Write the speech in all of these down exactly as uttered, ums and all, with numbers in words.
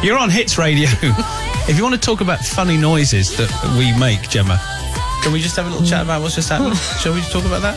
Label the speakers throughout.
Speaker 1: You're on Hits Radio. If you want to talk about funny noises that we make, Gemma, can we just have a little chat about what's just happened? Shall we just talk about that?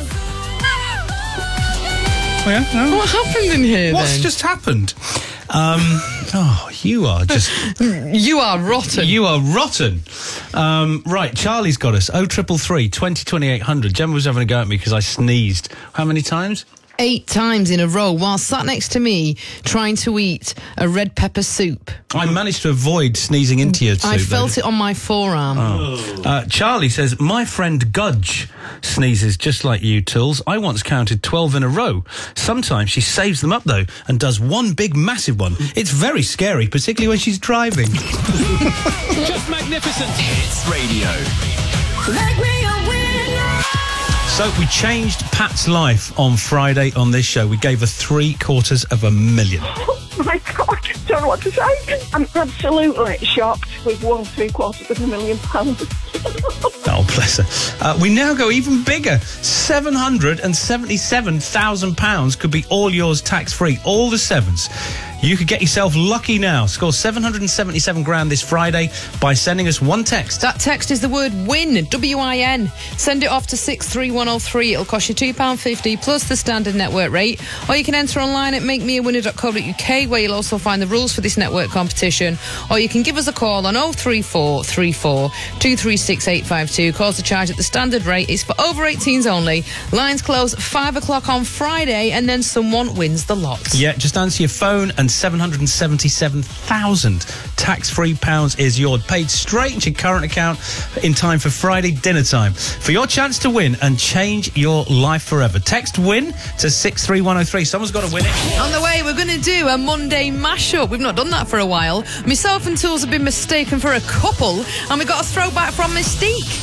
Speaker 1: Oh, yeah? No?
Speaker 2: What happened in here,
Speaker 1: What's
Speaker 2: then?
Speaker 1: just happened? Um, oh, you are just...
Speaker 2: You are rotten.
Speaker 1: You are rotten. Um, right, Charlie's got us. oh triple three, twenty, twenty-eight hundred. Gemma was having a go at me because I sneezed. How many times?
Speaker 2: Eight times in a row while sat next to me trying to eat a red pepper soup.
Speaker 1: I managed to avoid sneezing into your soup.
Speaker 2: I felt
Speaker 1: though.
Speaker 2: it on my forearm.
Speaker 1: Oh. Uh, Charlie says, my friend Gudge sneezes just like you, Tools. I once counted twelve in a row. Sometimes she saves them up, though, and does one big, massive one. It's very scary, particularly when she's driving.
Speaker 3: Just magnificent. Hits Radio.
Speaker 4: Make me a winner.
Speaker 1: So we changed Pat's life on Friday on this show. We gave her three quarters of a million.
Speaker 5: Oh my God, I don't know what to say. I'm absolutely shocked. We've won three quarters of a million pounds.
Speaker 1: Oh, bless her. Uh, we now go even bigger. seven hundred seventy-seven thousand pounds could be all yours tax-free. All the sevens. You could get yourself lucky now. Score seven hundred seventy-seven grand this Friday by sending us one text.
Speaker 2: That text is the word WIN, W I N. Send it off to six three one oh three. It'll cost you two pounds fifty plus the standard network rate. Or you can enter online at make me a winner dot co dot uk, where you'll also find the rules for this network competition. Or you can give us a call on oh three four three four two three six eight five two. Calls are charged at the standard rate. It's for over eighteens only. Lines close at five o'clock on Friday, and then someone wins the lot.
Speaker 1: Yeah, just answer your phone and seven hundred seventy-seven thousand tax-free pounds is yours, paid straight into your current account in time for Friday dinner time. For your chance to win and change your life forever, text WIN to six three one oh three. Someone's got to win it.
Speaker 2: On the way, we're going to do a Monday mashup. We've not done that for a while. Myself and Tools have been mistaken for a couple, and we got a throwback from Mystique.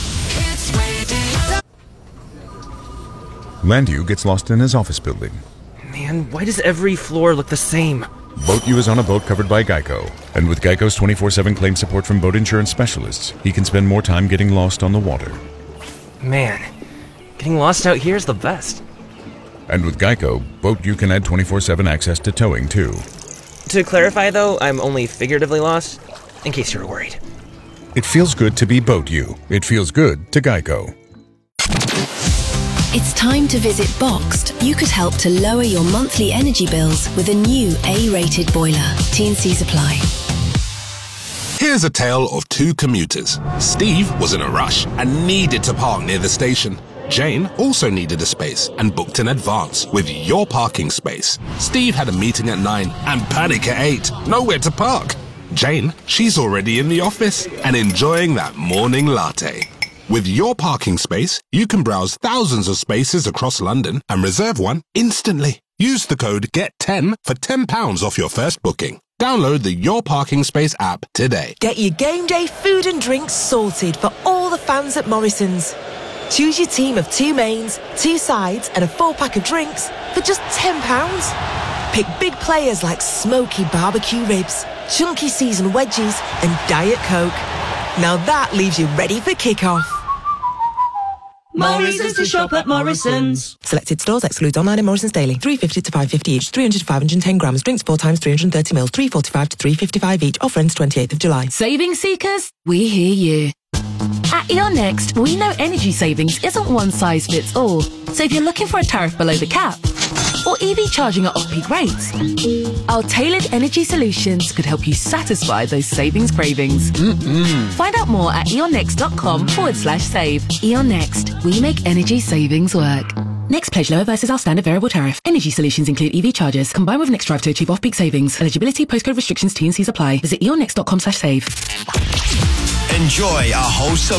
Speaker 6: Landu gets lost in his office building.
Speaker 7: Man, why does every floor look the same?
Speaker 6: Boat U is on a boat covered by Geico. And with Geico's twenty-four seven claim support from boat insurance specialists, he can spend more time getting lost on the water.
Speaker 7: Man, getting lost out here is the best.
Speaker 6: And with Geico, Boat U can add twenty-four seven access to towing, too.
Speaker 7: To clarify, though, I'm only figuratively lost, in case you were worried.
Speaker 6: It feels good to be Boat U. It feels good to Geico.
Speaker 8: It's time to visit Boxed. You could help to lower your monthly energy bills with a new A-rated boiler. T and C's apply.
Speaker 9: Here's a tale of two commuters. Steve was in a rush and needed to park near the station. Jane also needed a space and booked in advance with Your Parking Space. Steve had a meeting at nine and panic at eight. Nowhere to park. Jane, she's already in the office and enjoying that morning latte. With Your Parking Space, you can browse thousands of spaces across London and reserve one instantly. Use the code get ten for ten pounds off your first booking. Download the Your Parking Space app today.
Speaker 10: Get your game day food and drinks sorted for all the fans at Morrison's. Choose your team of two mains, two sides and a four-pack of drinks for just ten pounds. Pick big players like smoky barbecue ribs, chunky seasoned wedges and Diet Coke. Now that leaves you ready for kick-off.
Speaker 4: More reasons to shop at Morrison's.
Speaker 10: Selected stores excludes online and Morrison's daily. three fifty to five fifty each. three hundred to five hundred ten grams. Drinks four times three hundred thirty mils. three forty-five to three fifty-five each. Offer ends twenty-eighth of July.
Speaker 11: Saving seekers, we hear you. At Eon Next, we know energy savings isn't one size fits all. So if you're looking for a tariff below the cap, or E V charging at off-peak rates, our tailored energy solutions could help you satisfy those savings cravings. Mm-mm. Find out more at eonnext.com forward slash save. Eon Next, we make energy savings work. Next pledge lower versus our standard variable tariff. Energy solutions include E V chargers, combined with Next Drive to achieve off-peak savings. Eligibility, postcode restrictions, T and C's apply. Visit eonnext.com slash save.
Speaker 3: Enjoy our wholesome